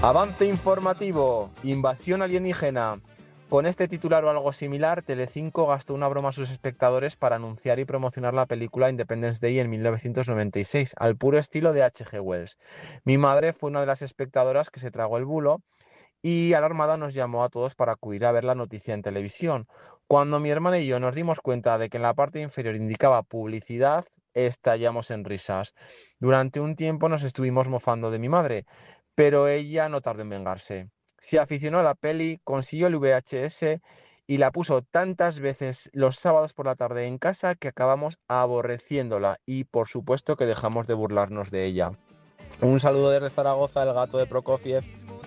Avance informativo, invasión alienígena. Con este titular o algo similar, Telecinco gastó una broma a sus espectadores para anunciar y promocionar la película Independence Day en 1996, al puro estilo de H.G. Wells. Mi madre fue una de las espectadoras que se tragó el bulo y alarmada nos llamó a todos para acudir a ver la noticia en televisión. Cuando mi hermana y yo nos dimos cuenta de que en la parte inferior indicaba publicidad, estallamos en risas. Durante un tiempo nos estuvimos mofando de mi madre, pero ella no tardó en vengarse. Se aficionó a la peli, consiguió el VHS y la puso tantas veces los sábados por la tarde en casa que acabamos aborreciéndola y por supuesto que dejamos de burlarnos de ella. Un saludo desde Zaragoza, el gato de Prokofiev.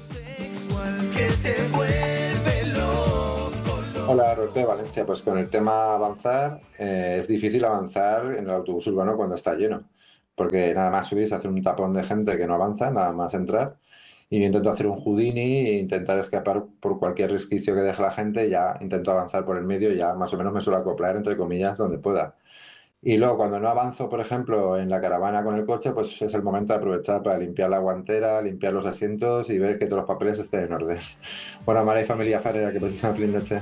Hola, Roberto de Valencia. Pues con el tema avanzar, es difícil avanzar en el autobús urbano cuando está lleno, porque nada más subir se hace un tapón de gente que no avanza, nada más entrar, y yo intento hacer un Houdini e intentar escapar por cualquier resquicio que deje la gente, ya intento avanzar por el medio y ya más o menos me suelo acoplar, entre comillas, donde pueda. Y luego cuando no avanzo, por ejemplo, en la caravana con el coche, pues es el momento de aprovechar para limpiar la guantera, limpiar los asientos y ver que todos los papeles estén en orden. Bueno, Mara y familia Farera, que paséis una feliz noche.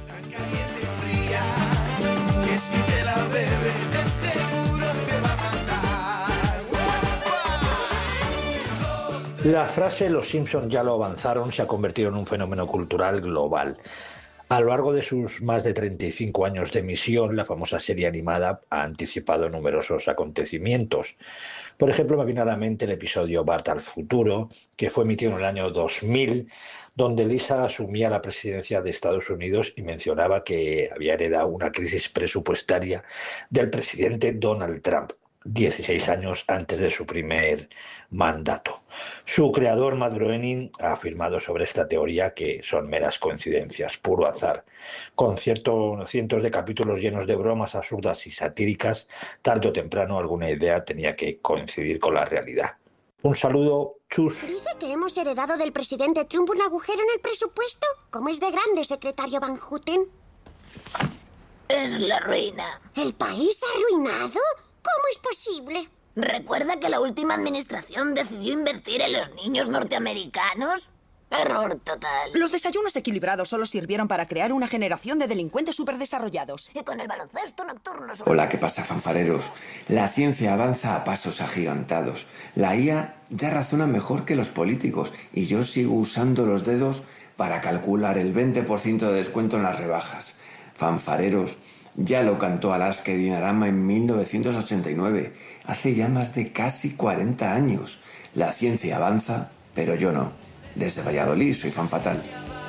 La frase "los Simpson ya lo avanzaron" se ha convertido en un fenómeno cultural global. A lo largo de sus más de 35 años de emisión, la famosa serie animada ha anticipado numerosos acontecimientos. Por ejemplo, me viene a la mente el episodio Bart al futuro, que fue emitido en el año 2000, donde Lisa asumía la presidencia de Estados Unidos y mencionaba que había heredado una crisis presupuestaria del presidente Donald Trump, 16 años antes de su primer mandato. Su creador, Matt Groening, ha afirmado sobre esta teoría que son meras coincidencias, puro azar. Con cientos de capítulos llenos de bromas absurdas y satíricas, tarde o temprano alguna idea tenía que coincidir con la realidad. Un saludo, chus. ¿Dice que hemos heredado del presidente Trump un agujero en el presupuesto? ¿Cómo es de grande, secretario Van Houten? Es la ruina. ¿El país arruinado? ¿Cómo es posible? ¿Recuerda que la última administración decidió invertir en los niños norteamericanos? Error total. Los desayunos equilibrados solo sirvieron para crear una generación de delincuentes superdesarrollados. Y con el baloncesto nocturno... Hola, ¿qué pasa, fanfareros? La ciencia avanza a pasos agigantados. La IA ya razona mejor que los políticos y yo sigo usando los dedos para calcular el 20% de descuento en las rebajas. Fanfareros, ya lo cantó Alaska y Dinarama en 1989, hace ya más de casi 40 años. La ciencia avanza, pero yo no. Desde Valladolid soy Fan Fatal.